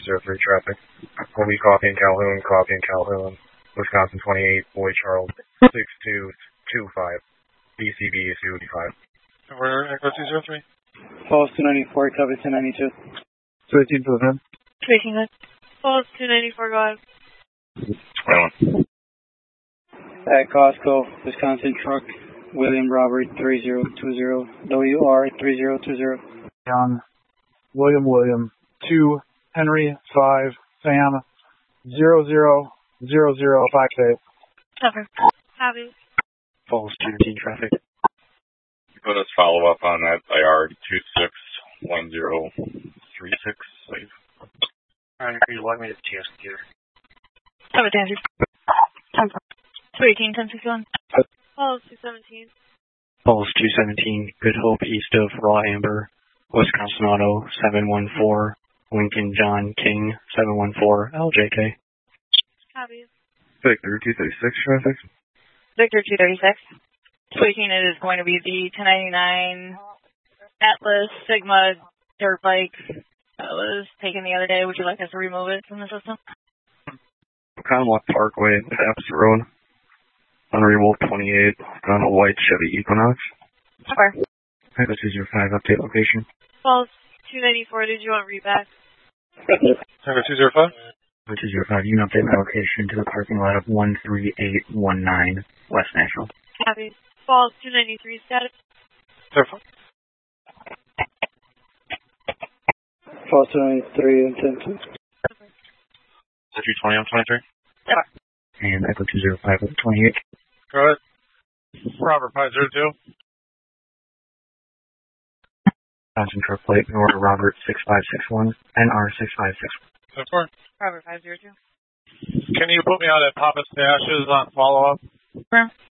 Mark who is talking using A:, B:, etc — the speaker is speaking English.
A: 0203 traffic. Colby Coffee in Calhoun, Wisconsin 28, Boy Charles 6225, BCB 255.
B: We're Echo 203.
C: Falls 294, cover 292.
A: 218 to the van.
D: 218 good. Falls 294, go ahead.
C: At Costco, Wisconsin truck, William Robert 3020, WR 3020.
E: Young, William 2, Henry 5, Sam 000058.
D: Cover. Copy.
F: Falls 219 traffic.
G: Let us follow up on that IR 261036, please.
F: Alright, you log me to TS computer.
D: Cover, Andrew. 218, 1061. Falls 217.
F: Falls 217, Good Hope east of Raw Amber, Wisconsin Auto 714, Lincoln John King 714, LJK.
D: Copy.
A: Victor 236 traffic.
D: Victor 236. 218, it is going to be the 1099 Atlas Sigma dirt bike that was taken the other day. Would you like us to remove it from the system?
A: Commonwealth Parkway, Taps Road. Henry Wolf 28, on a white Chevy Equinox.
D: Cover.
A: Echo 205, update location.
D: Falls 294, did you want reback?
B: Echo 205.
F: Echo 205, you can update my location to the parking lot of 13819 West National.
D: Copy. Falls 293, status.
B: Careful.
C: Falls 293 and 10.
G: 320 on 23?
D: Cover.
F: And Echo 205 with 28.
B: Go ahead. Robert 502.
F: Johnson truck plate, order Robert 6561, NR 6561.
B: 10-4.
D: Robert 502.
B: Can you put me out at Papa Stashes on follow-up?
D: Sure.